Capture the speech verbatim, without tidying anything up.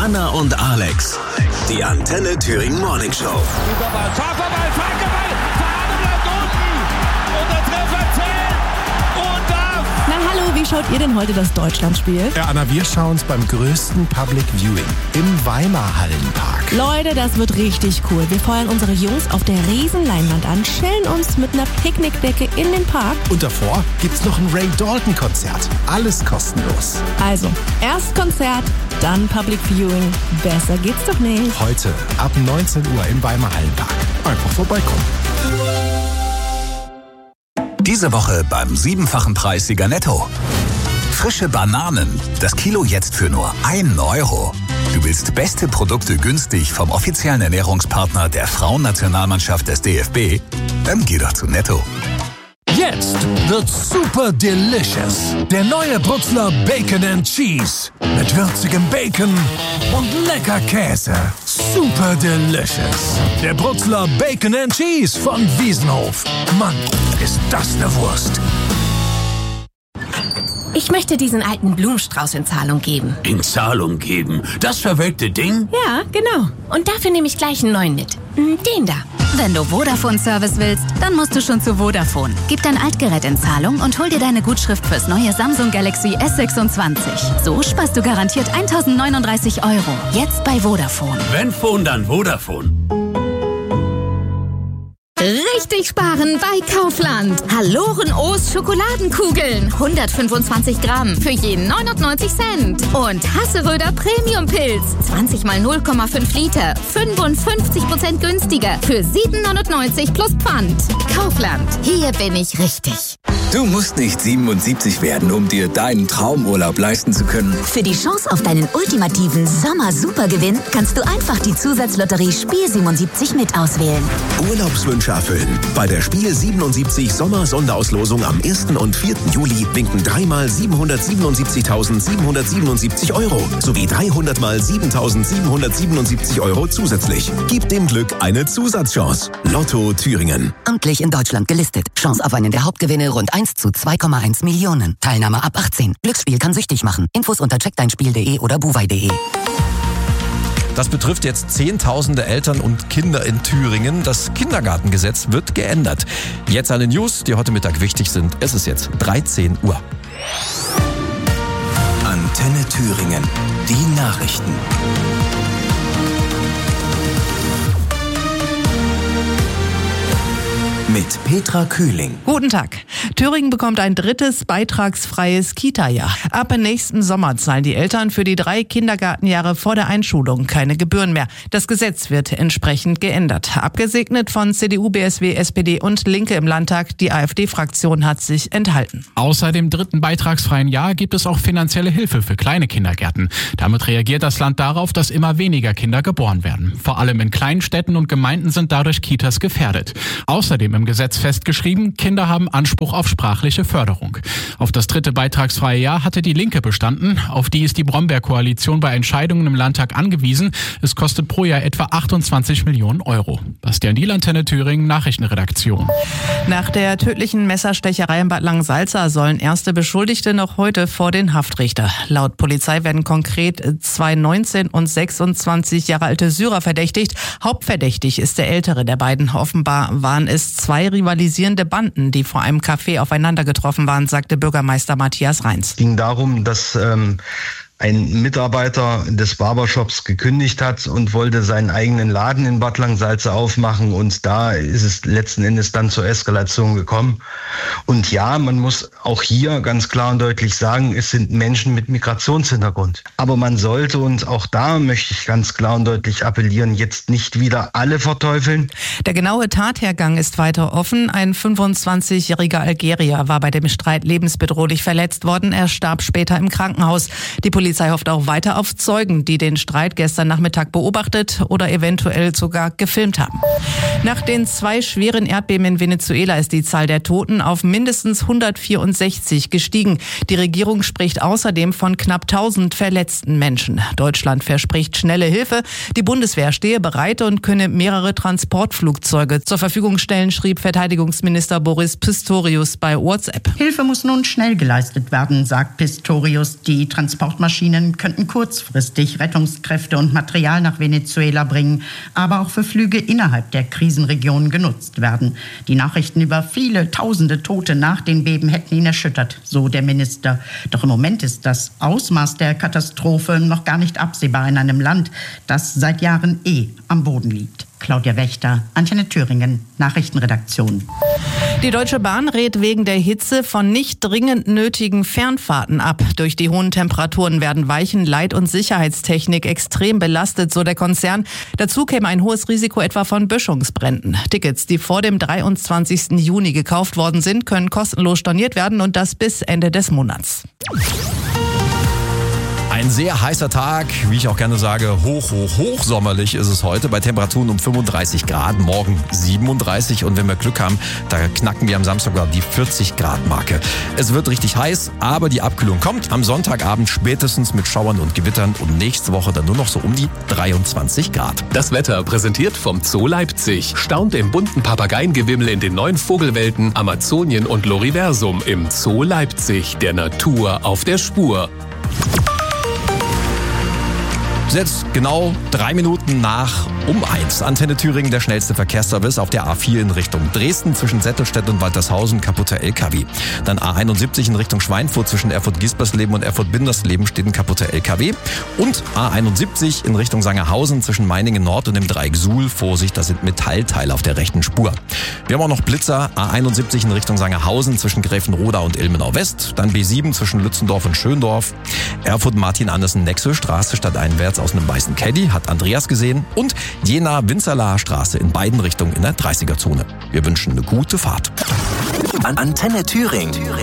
Anna und Alex. Die Antenne Thüringen Morning Show. Überball, Schafferball, Flankerball, Fahne bleibt unten. Und der Treffer zählt und darf. Na hallo, wie schaut ihr denn heute das Deutschlandspiel? Ja, Anna, wir schauen uns beim größten Public Viewing im Weimar Hallenpark. Leute, das wird richtig cool. Wir feuern unsere Jungs auf der Riesenleinwand an, chillen uns mit einer Picknickdecke in den Park. Und davor gibt's noch ein Ray Dalton-Konzert. Alles kostenlos. Also, erst Konzert, dann Public Viewing. Besser geht's doch nicht. Heute ab neunzehn Uhr im Weimar Hallenpark. Einfach vorbeikommen. Diese Woche beim siebenfachen Preis Sieger Netto. Frische Bananen. Das Kilo jetzt für nur einen Euro. Du willst beste Produkte günstig vom offiziellen Ernährungspartner der Frauennationalmannschaft des D F B? Dann geh doch zu Netto. Jetzt wird's super delicious. Der neue Bruxler Bacon and Cheese. Mit würzigem Bacon und lecker Käse. Super delicious. Der Bruxler Bacon and Cheese von Wiesenhof. Mann, ist das eine Wurst. Ich möchte diesen alten Blumenstrauß in Zahlung geben. In Zahlung geben? Das verwelkte Ding? Ja, genau. Und dafür nehme ich gleich einen neuen mit. Den da. Wenn du Vodafone-Service willst, dann musst du schon zu Vodafone. Gib dein Altgerät in Zahlung und hol dir deine Gutschrift fürs neue Samsung Galaxy S sechsundzwanzig. So sparst du garantiert eintausendneununddreißig Euro. Jetzt bei Vodafone. Wenn Phone, dann Vodafone. Richtig sparen bei Kaufland. Halloren O's Schokoladenkugeln. hundertfünfundzwanzig Gramm für jeden neunundneunzig Cent. Und Hasseröder Premium Pilz. zwanzig mal null Komma fünf Liter. fünfundfünfzig Prozent günstiger. Für sieben neunundneunzig plus Pfand. Kaufland. Hier bin ich richtig. Du musst nicht siebenundsiebzig werden, um dir deinen Traumurlaub leisten zu können. Für die Chance auf deinen ultimativen Sommer-Supergewinn kannst du einfach die Zusatzlotterie Spiel siebenundsiebzig mit auswählen. Urlaubswünsche erfüllen. Bei der Spiel siebenundsiebzig Sommer-Sonderauslosung am ersten und vierten Juli winken dreimal siebenhundertsiebenundsiebzigtausendsiebenhundertsiebenundsiebzig Euro sowie dreihundert mal siebentausendsiebenhundertsiebenundsiebzig Euro zusätzlich. Gib dem Glück eine Zusatzchance. Lotto Thüringen. Amtlich in Deutschland gelistet. Chance auf einen der Hauptgewinne rund eins zu zwei Komma eins Millionen. Teilnahme ab achtzehn. Glücksspiel kann süchtig machen. Infos unter check dein spiel punkt de oder buwei punkt de. Das betrifft jetzt Zehntausende Eltern und Kinder in Thüringen. Das Kindergartengesetz wird geändert. Jetzt alle News, die heute Mittag wichtig sind. Es ist jetzt dreizehn Uhr. Antenne Thüringen. Die Nachrichten. Mit Petra Kühling. Guten Tag. Thüringen bekommt ein drittes beitragsfreies Kita-Jahr. Ab nächsten Sommer zahlen die Eltern für die drei Kindergartenjahre vor der Einschulung keine Gebühren mehr. Das Gesetz wird entsprechend geändert. Abgesegnet von C D U, B S W, S P D und Linke im Landtag. Die AfD-Fraktion hat sich enthalten. Außer dem dritten beitragsfreien Jahr gibt es auch finanzielle Hilfe für kleine Kindergärten. Damit reagiert das Land darauf, dass immer weniger Kinder geboren werden. Vor allem in kleinen Städten und Gemeinden sind dadurch Kitas gefährdet. Außerdem im Gesetz festgeschrieben, Kinder haben Anspruch auf sprachliche Förderung. Auf das dritte beitragsfreie Jahr hatte die Linke bestanden. Auf die ist die Brombeer-Koalition bei Entscheidungen im Landtag angewiesen. Es kostet pro Jahr etwa achtundzwanzig Millionen Euro. Bastian Diel, Antenne Thüringen, Nachrichtenredaktion. Nach der tödlichen Messerstecherei in Bad Langensalza sollen erste Beschuldigte noch heute vor den Haftrichter. Laut Polizei werden konkret zwei neunzehn und sechsundzwanzig Jahre alte Syrer verdächtigt. Hauptverdächtig ist der ältere der beiden. Offenbar waren es zwei rivalisierende Banden, die vor einem Café aufeinander getroffen waren, sagte Bürgermeister Matthias Reins. Es ging darum, dass ähm, ein Mitarbeiter des Barbershops gekündigt hat und wollte seinen eigenen Laden in Bad Langensalza aufmachen, und da ist es letzten Endes dann zur Eskalation gekommen. Und ja, man muss auch hier ganz klar und deutlich sagen, es sind Menschen mit Migrationshintergrund. Aber man sollte, und auch da möchte ich ganz klar und deutlich appellieren, jetzt nicht wieder alle verteufeln. Der genaue Tathergang ist weiter offen. Ein fünfundzwanzigjähriger Algerier war bei dem Streit lebensbedrohlich verletzt worden. Er starb später im Krankenhaus. Die Polizei hofft auch weiter auf Zeugen, die den Streit gestern Nachmittag beobachtet oder eventuell sogar gefilmt haben. Nach den zwei schweren Erdbeben in Venezuela ist die Zahl der Toten auf mindestens hundertvierundsechzig gestiegen. Die Regierung spricht außerdem von knapp tausend verletzten Menschen. Deutschland verspricht schnelle Hilfe. Die Bundeswehr stehe bereit und könne mehrere Transportflugzeuge zur Verfügung stellen, schrieb Verteidigungsminister Boris Pistorius bei WhatsApp. Hilfe muss nun schnell geleistet werden, sagt Pistorius. Die Transportmaschine Rettungsmaschinen könnten kurzfristig Rettungskräfte und Material nach Venezuela bringen, aber auch für Flüge innerhalb der Krisenregion genutzt werden. Die Nachrichten über viele tausende Tote nach den Beben hätten ihn erschüttert, so der Minister. Doch im Moment ist das Ausmaß der Katastrophe noch gar nicht absehbar in einem Land, das seit Jahren eh am Boden liegt. Claudia Wächter, Antenne Thüringen, Nachrichtenredaktion. Die Deutsche Bahn rät wegen der Hitze von nicht dringend nötigen Fernfahrten ab. Durch die hohen Temperaturen werden Weichen-, Leit- und Sicherheitstechnik extrem belastet, so der Konzern. Dazu käme ein hohes Risiko etwa von Böschungsbränden. Tickets, die vor dem dreiundzwanzigsten Juni gekauft worden sind, können kostenlos storniert werden und das bis Ende des Monats. Ein sehr heißer Tag, wie ich auch gerne sage, hoch, hoch, hochsommerlich ist es heute bei Temperaturen um fünfunddreißig Grad, morgen siebenunddreißig und wenn wir Glück haben, da knacken wir am Samstag sogar die vierzig Grad Marke. Es wird richtig heiß, aber die Abkühlung kommt am Sonntagabend spätestens mit Schauern und Gewittern und nächste Woche dann nur noch so um die dreiundzwanzig Grad. Das Wetter präsentiert vom Zoo Leipzig. Staunt im bunten Papageiengewimmel in den neuen Vogelwelten Amazonien und Loriversum im Zoo Leipzig, der Natur auf der Spur. Jetzt genau drei Minuten nach um eins. Antenne Thüringen, der schnellste Verkehrsservice auf der A vier in Richtung Dresden zwischen Settelstedt und Waltershausen, kaputter L K W. Dann A einundsiebzig in Richtung Schweinfurt zwischen Erfurt-Giespersleben und Erfurt-Bindersleben steht ein kaputter L K W. Und A einundsiebzig in Richtung Sangerhausen zwischen Meiningen Nord und dem Dreieck Suhl. Vorsicht, das sind Metallteile auf der rechten Spur. Wir haben auch noch Blitzer. A einundsiebzig in Richtung Sangerhausen zwischen Gräfenroda und Ilmenau West. Dann B sieben zwischen Lützendorf und Schöndorf. Erfurt-Martin-Andersen-Nexel-Straße stadteinwärts aus einem weißen Caddy, hat Andreas gesehen. Und Jena-Winzerlaher Straße in beiden Richtungen in der dreißiger Zone. Wir wünschen eine gute Fahrt. Antenne Thüringen.